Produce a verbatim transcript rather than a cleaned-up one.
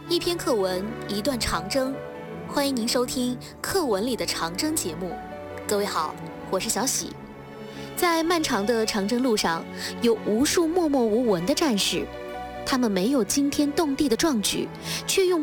一篇课文，一段长征。欢迎您收听课文里的长征节目。各位好，我是小喜。在漫长的长征路上，有无数默默无闻的战士，他们没有惊天动地的壮举，却用